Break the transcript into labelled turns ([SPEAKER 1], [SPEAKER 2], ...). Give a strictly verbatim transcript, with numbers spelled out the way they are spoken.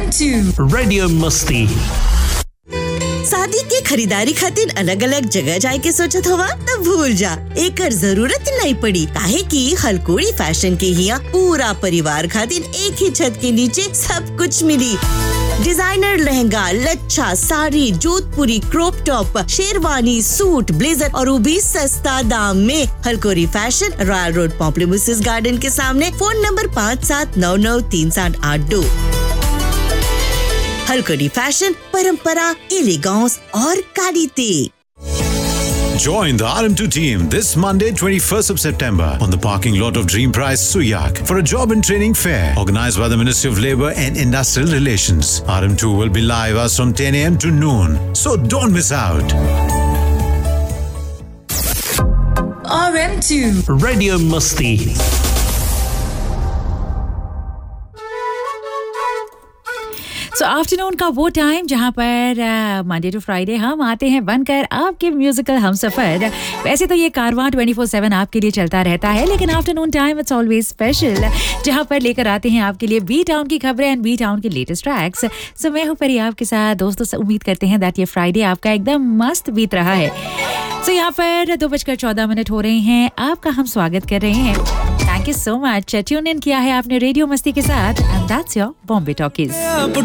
[SPEAKER 1] M two
[SPEAKER 2] radio मस्ती।
[SPEAKER 3] शादी के खरीदारी खातिर अलग अलग जगह जाए के सोचत हवा तब भूल जा, एकर जरूरत नहीं पड़ी काहे कि हलकोड़ी फैशन के हिया पूरा परिवार खातिर एक ही छत के नीचे सब कुछ मिली। डिजाइनर लहंगा, लच्छा, साड़ी, जोधपुरी, crop top, sherwani, suit, blazer और वो भी सस्ता दाम में। हलकोड़ी fashion, royal road, Pamplemousses garden के सामने। फोन नंबर पाँच सात नौ नौ तीन सात आठ दो। हलकोड़ी फैशन, परंपरा, एलिगेंस और quality.
[SPEAKER 4] Join the R M two team this Monday, twenty-first of September on the parking lot of Dream Prize Suyak for a job and training fair organized by the Ministry of Labour and Industrial Relations. R M two will be live as from ten a m to noon, so don't miss out.
[SPEAKER 1] R M two
[SPEAKER 2] radio Masti.
[SPEAKER 5] So so, afternoon का वो time जहाँ पर Monday two Friday हम आते हैं बनकर आपके musical Humsafar. वैसे तो ये कारवां ट्वेंटी फोर सेवन आपके लिए चलता रहता है, लेकिन afternoon time it's always special, जहाँ पर लेकर आते हैं आपके लिए बी टाउन की खबरें एंड बी टाउन के लेटेस्ट ट्रैक्स। सो मैं हूँ परी आपके साथ। दोस्तों उम्मीद करते हैं दैट ये फ्राइडे आपका एकदम मस्त बीत रहा है। सो so, यहाँ पर दो बजकर चौदह मिनट हो रहे हैं, आपका हम स्वागत कर रहे हैं। Thank you so much. Tune in किया है आपने रेडियो मस्ती के साथ and that's your Bombay talkies.